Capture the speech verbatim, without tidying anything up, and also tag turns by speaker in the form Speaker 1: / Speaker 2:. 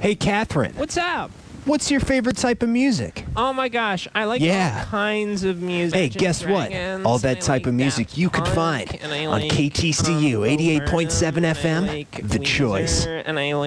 Speaker 1: Hey, Catherine,
Speaker 2: What's up?
Speaker 1: what's your favorite type of music?
Speaker 2: Oh my gosh, I like
Speaker 1: Yeah.
Speaker 2: all kinds of music.
Speaker 1: Hey,
Speaker 2: Imagine
Speaker 1: guess what?
Speaker 2: Dragons,
Speaker 1: All that
Speaker 2: I
Speaker 1: type
Speaker 2: like
Speaker 1: of music
Speaker 2: Daft
Speaker 1: you could
Speaker 2: Punk,
Speaker 1: find
Speaker 2: and I
Speaker 1: on
Speaker 2: like
Speaker 1: K T C U
Speaker 2: Tom
Speaker 1: eighty-eight point seven
Speaker 2: Bernard,
Speaker 1: F M,
Speaker 2: and I like
Speaker 1: The
Speaker 2: Weezer,
Speaker 1: Choice.
Speaker 2: And I like